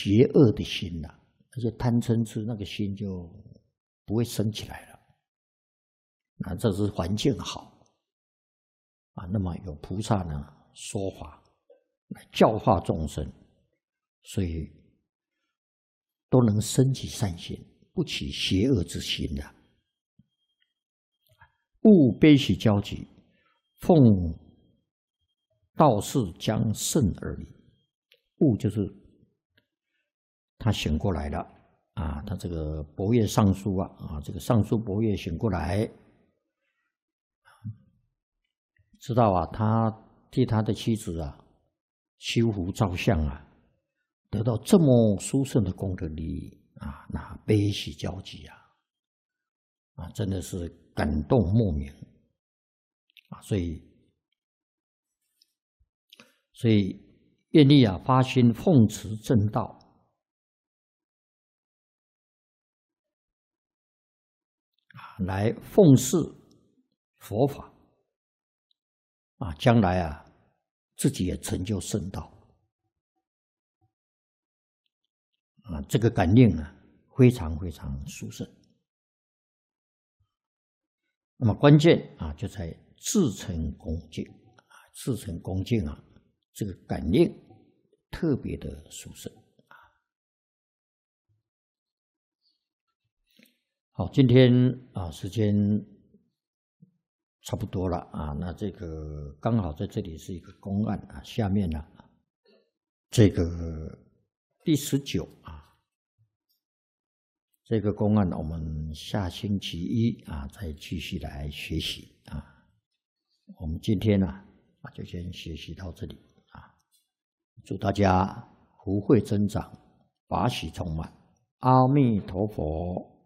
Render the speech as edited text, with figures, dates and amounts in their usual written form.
邪恶的心了，而且贪嗔痴那个心就不会升起来了。那这是环境好啊，那么有菩萨呢说法来教化众生，所以都能升起善心，不起邪恶之心的。勿悲喜交集，奉道士将甚而已。悟就是他醒过来了啊，他这个伯乐尚书这个尚书伯乐醒过来，知道啊，他替他的妻子修福照相得到这么殊胜的功德利益那悲喜交集真的是感动莫名所以愿力发心奉持正道，来奉事佛法将来自己也成就圣道这个感应非常非常殊胜。那么关键就在至诚恭敬至诚恭敬这个感应特别的殊胜好，今天时间差不多了那这个刚好在这里是一个公案下面呢这个第19这个公案我们下星期一再继续来学习我们今天就先学习到这里祝大家福慧增长，法喜充满，阿弥陀佛。